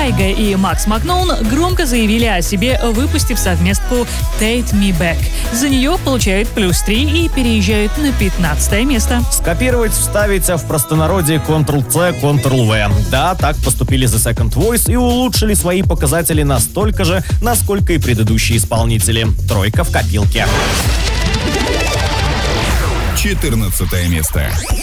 Тайга и Макс Макноун громко заявили о себе, выпустив совместку «Take Me Back». За нее получают +3 и переезжают на 15 место. Скопировать, вставить, а в простонародье Ctrl-C, Ctrl-V. Да, так поступили The Second Voice и улучшили свои показатели настолько же, насколько и предыдущие исполнители. 3 в копилке. 14 место.